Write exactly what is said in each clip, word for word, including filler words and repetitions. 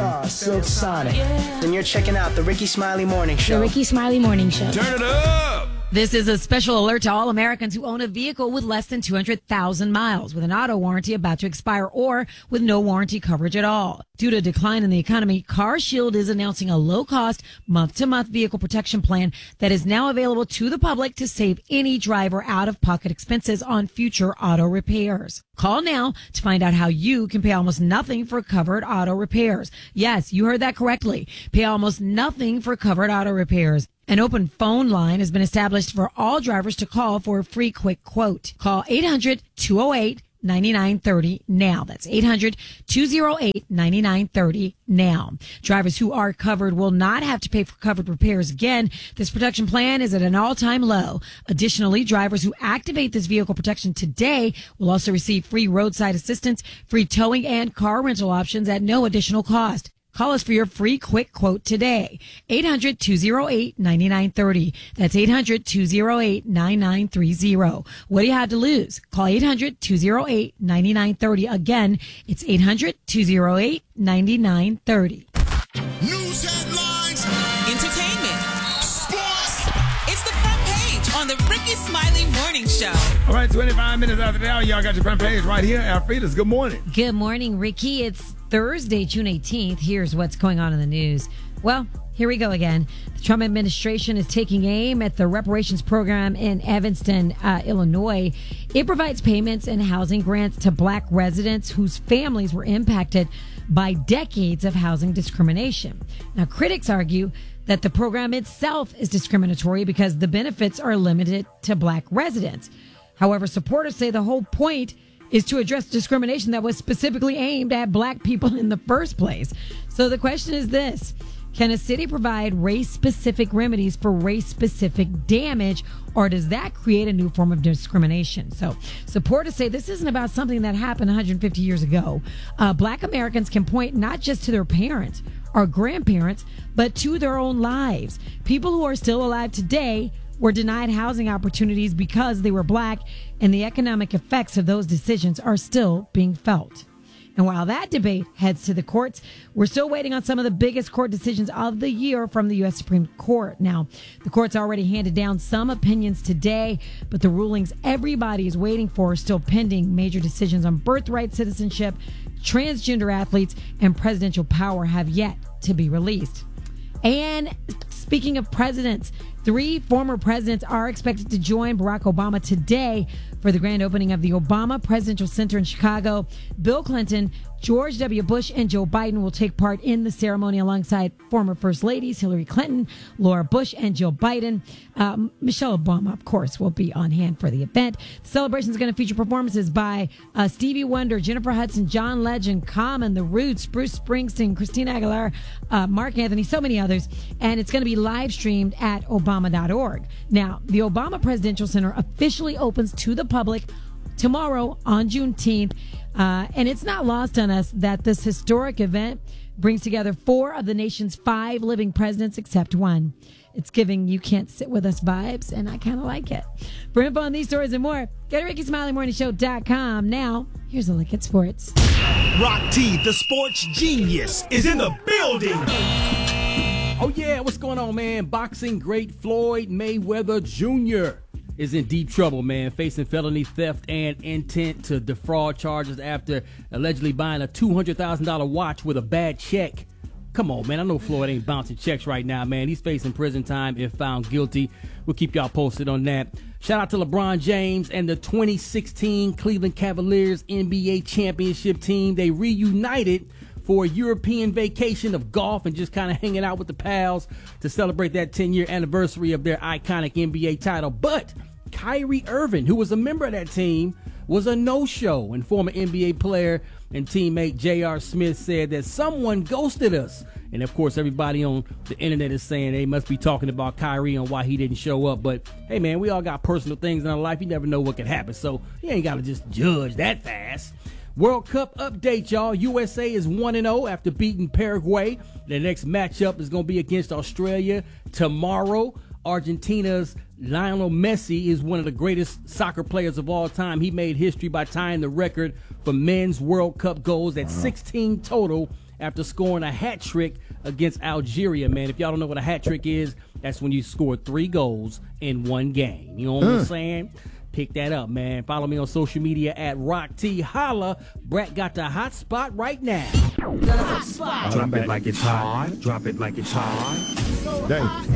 Star, Silk Sonic. Yeah. Then you're checking out the Ricky Smiley Morning Show. The Ricky Smiley Morning Show. Turn it up! This is a special alert to all Americans who own a vehicle with less than two hundred thousand miles, with an auto warranty about to expire, or with no warranty coverage at all. Due to a decline in the economy, CarShield is announcing a low-cost, month-to-month vehicle protection plan that is now available to the public to save any driver out-of-pocket expenses on future auto repairs. Call now to find out how you can pay almost nothing for covered auto repairs. Yes, you heard that correctly. Pay almost nothing for covered auto repairs. An open phone line has been established for all drivers to call for a free quick quote. Call eight hundred, two oh eight, nine nine three oh now. That's eight hundred, two oh eight, nine nine three oh now. Drivers who are covered will not have to pay for covered repairs again. This protection plan is at an all-time low. Additionally, drivers who activate this vehicle protection today will also receive free roadside assistance, free towing, and car rental options at no additional cost. Call us for your free quick quote today. eight hundred, two oh eight, nine nine three oh. That's eight hundred, two oh eight, nine nine three oh. What do you have to lose? Call eight hundred, two oh eight, nine nine three oh. Again, it's eight hundred, two oh eight, nine nine three oh. News headlines. Entertainment. Sports. It's the front page on the Ricky Smiley Morning Show. All right, twenty-five minutes after the hour, y'all got your front page right here. Alfreda's, good morning. Good morning, Ricky. It's Thursday, June eighteenth. Here's what's going on in the news. Well, here we go again. The Trump administration is taking aim at the reparations program in Evanston, uh, Illinois. It provides payments and housing grants to black residents whose families were impacted by decades of housing discrimination. Now, critics argue that the program itself is discriminatory because the benefits are limited to black residents. However, supporters say the whole point is to address discrimination that was specifically aimed at black people in the first place. So the question is this: can a city provide race-specific remedies for race-specific damage, or does that create a new form of discrimination? So supporters say this isn't about something that happened one hundred fifty years ago. Uh, black Americans can point not just to their parents or grandparents, but to their own lives. People who are still alive today were denied housing opportunities because they were black, and the economic effects of those decisions are still being felt. And while that debate heads to the courts, we're still waiting on some of the biggest court decisions of the year from the U S Supreme Court. Now, the court's already handed down some opinions today, but the rulings everybody is waiting for are still pending. Major decisions on birthright citizenship, transgender athletes, and presidential power have yet to be released. And speaking of presidents, three former presidents are expected to join Barack Obama today for the grand opening of the Obama Presidential Center in Chicago. Bill Clinton, George W. Bush, and Joe Biden will take part in the ceremony alongside former First Ladies Hillary Clinton, Laura Bush, and Joe Biden. Um, Michelle Obama, of course, will be on hand for the event. The celebration is going to feature performances by uh, Stevie Wonder, Jennifer Hudson, John Legend, Common, The Roots, Bruce Springsteen, Christina Aguilera, uh, Mark Anthony, so many others. And it's going to be live streamed at Obama dot org. Now, the Obama Presidential Center officially opens to the public tomorrow on Juneteenth. Uh, and it's not lost on us that this historic event brings together four of the nation's five living presidents except one. It's giving you can't sit with us vibes, and I kind of like it. For info on these stories and more, go to Ricky Smiley Morning Show dot com. Now, here's a look at sports. Rock T, the sports genius, is in the building. Oh, yeah. What's going on, man? Boxing great Floyd Mayweather Junior is in deep trouble, man, facing felony theft and intent to defraud charges after allegedly buying a two hundred thousand dollars watch with a bad check. Come on, man. I know Floyd ain't bouncing checks right now, man. He's facing prison time if found guilty. We'll keep y'all posted on that. Shout out to LeBron James and the twenty sixteen Cleveland Cavaliers N B A championship team. They reunited for a European vacation of golf and just kind of hanging out with the pals to celebrate that ten-year anniversary of their iconic N B A title. But Kyrie Irving, who was a member of that team, was a no-show, and former N B A player and teammate J R. Smith said that someone ghosted us. And, of course, everybody on the internet is saying they must be talking about Kyrie and why he didn't show up. But, hey, man, we all got personal things in our life. You never know what could happen, so you ain't got to just judge that fast. World Cup update, y'all. U S A is one and oh after beating Paraguay. The next matchup is going to be against Australia tomorrow. Argentina's Lionel Messi is one of the greatest soccer players of all time. He made history by tying the record for men's World Cup goals at sixteen total after scoring a hat trick against Algeria, man. If y'all don't know what a hat trick is, that's when you score three goals in one game. You know what uh. I'm saying? Pick that up, man. Follow me on social media at Rock T. Holla. Brett got the hot spot right now. The hot spot. Drop it like it's hot. Drop it like it's hot. Dang.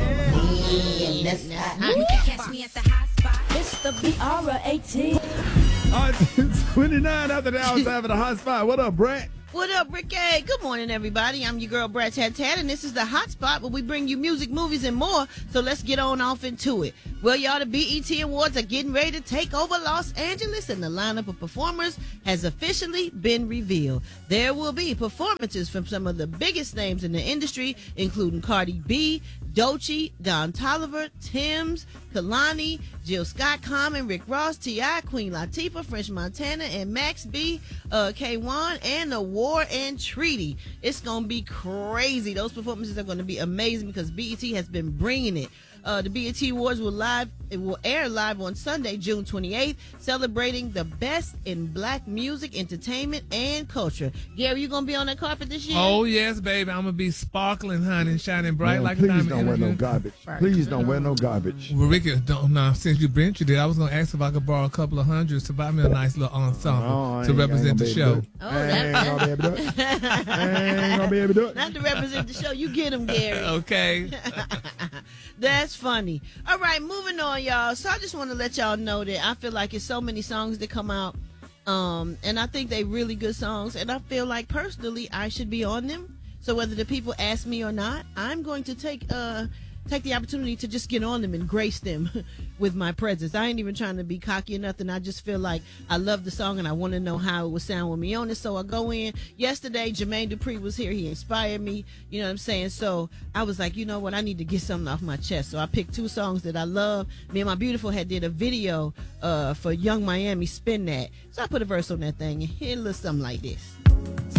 You can catch me at the hot spot. It's the B R eighteen. All right, it's twenty-nine after the hour time for the hot spot. What up, Brett? What up, Ricky? Good morning, everybody. I'm your girl, Brad Tat Tat, and this is the Hot Spot where we bring you music, movies, and more. So let's get on off into it. Well, y'all, the B E T Awards are getting ready to take over Los Angeles, and the lineup of performers has officially been revealed. There will be performances from some of the biggest names in the industry, including Cardi B, Doechii, Don Toliver, Tim's, Kalani, Jill Scott, Common, Rick Ross, T I, Queen Latifah, French Montana, and Max B, uh, K one, and the War and Treaty. It's going to be crazy. Those performances are going to be amazing because B E T has been bringing it. Uh, the B E T Awards will live. It will air live on Sunday, June twenty-eighth, celebrating the best in black music, entertainment, and culture. Gary, you gonna be on that carpet this year? Oh yes, baby. I'm gonna be sparkling, honey, shining bright Man, like please a diamond. don't wear no garbage. Right. Please don't wear no garbage. Well, Ricky, don't no. Since you mentioned it, I was gonna ask if I could borrow a couple of hundreds to buy me a nice little ensemble Oh, I to ain't- I represent ain't the gonna be show. able to do it. Oh, I ain't that- gonna be able to do it. I ain't gonna be able to do it. Not to represent the show. You get him, Gary. Okay. That's funny. All right, moving on, y'all. So I just want to let y'all know that I feel like it's so many songs that come out, um, and I think they really good songs, and I feel like personally I should be on them. So whether the people ask me or not, I'm going to take uh take the opportunity to just get on them and grace them with my presence. I ain't even trying to be cocky or nothing. I just feel like I love the song and I want to know how it would sound with me on it. So I go in. Yesterday, Jermaine Dupri was here. He inspired me. You know what I'm saying? So I was like, you know what? I need to get something off my chest. So I picked two songs that I love. Me and my beautiful had did a video uh, for Young Miami, Spin That. So I put a verse on that thing and it looks something like this.